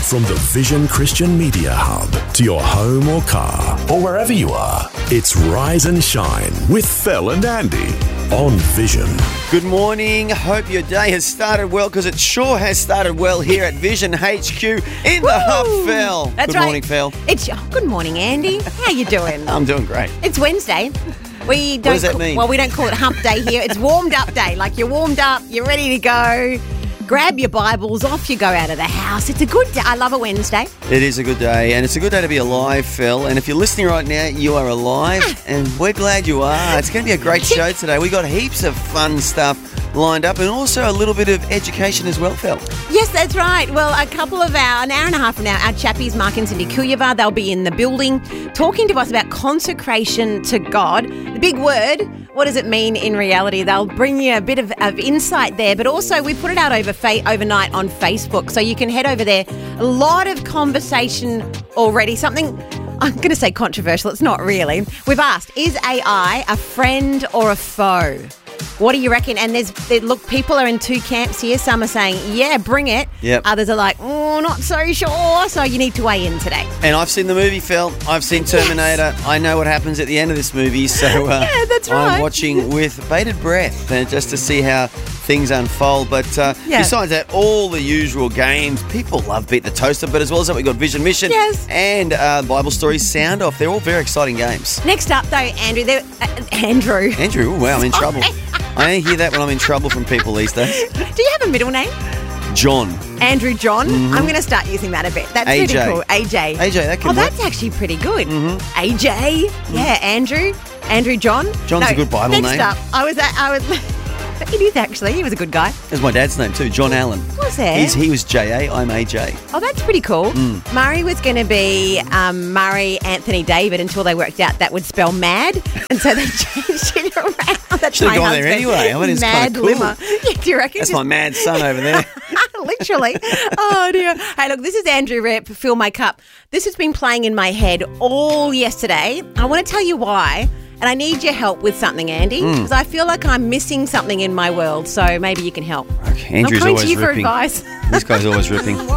From the Vision Christian Media Hub to your home or car or wherever you are, it's Rise and Shine with Phil and Andy on Vision. Good morning. Hope your day has started well, because it sure has started well here at Vision HQ in the Hub, Phil. That's Good right. morning, Phil. Good morning, Andy. How you doing? I'm doing great. It's Wednesday. We don't What does that mean? Well, we don't call it hump day here. It's warmed up day. Like, you're warmed up, you're ready to go. Grab your Bibles, off you go out of the house. It's a good day. I love a Wednesday. It is a good day, and it's a good day to be alive, Phil. And if you're listening right now, you are alive, and we're glad you are. It's going to be a great show today. We got heaps of fun stuff lined up, and also a little bit of education as well, Phil. Yes, that's right. Well, an hour and a half from now, our chappies, Mark and Cindy Kulyava, they'll be in the building talking to us about consecration to God. The big word, what does it mean in reality? They'll bring you a bit of insight there, but also we put it out overnight on Facebook, so you can head over there. A lot of conversation already. Something, I'm going to say controversial, it's not really. We've asked, is AI a friend or a foe? What do you reckon? And look, people are in two camps here. Some are saying, yeah, bring it. Yep. Others are like, oh, not so sure. So you need to weigh in today. And I've seen the movie, Phil. I've seen Terminator. Yes. I know what happens at the end of this movie. So yeah, that's right. I'm watching with bated breath just to see how things unfold. But besides that, all the usual games. People love Beat the Toaster, but as well as that, we've got Vision Mission and Bible Stories Sound Off. They're all very exciting games. Next up, though, Andrew. Andrew. Andrew, wow, I'm in trouble. I only hear that when I'm in trouble from people these days. Do you have a middle name? John. Andrew John? Mm-hmm. I'm going to start using that a bit. That's AJ. pretty cool. AJ. AJ, that can work. That's actually pretty good. Mm-hmm. AJ. Mm-hmm. Yeah, Andrew John. John's a good Bible name. Next up, I was it is actually. He was a good guy. That's my dad's name too, John Allen. Was it? He was J.A., I'm A.J. Oh, that's pretty cool. Murray was going to be Murray Anthony David until they worked out that would spell mad, and so they changed it around. That's should have my gone husband. there anyway. I mean, it's Mad kind of cool. Limmer. Yeah, do you reckon? That's my mad son over there. Literally. Oh, dear. Hey, look, this is Andrew Rep, Fill My Cup. This has been playing in my head all yesterday. I want to tell you why. And I need your help with something, Andy, because I feel like I'm missing something in my world. So maybe you can help. Okay, Andrew's I'm coming always to you ripping. for advice. This guy's always ripping.